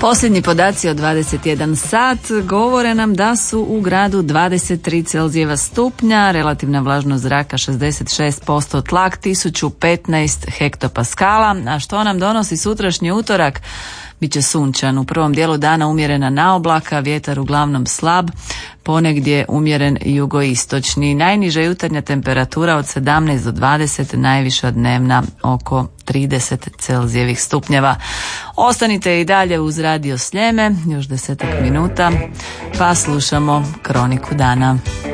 Posljednji podaci od 21 sat govore nam da su u gradu 23 Celzijeva stupnja, relativna vlažnost zraka 66%, tlak 1015 hektopaskala. A što nam donosi sutrašnji utorak? Biće sunčan, u prvom dijelu dana umjerena naoblaka, vjetar uglavnom slab, ponegdje umjeren jugoistočni. Najniža jutarnja temperatura od 17 do 20, najviša dnevna oko 30 Celzijevih stupnjeva. Ostanite i dalje uz Radio Sljeme, još 10 minuta, pa slušamo kroniku dana.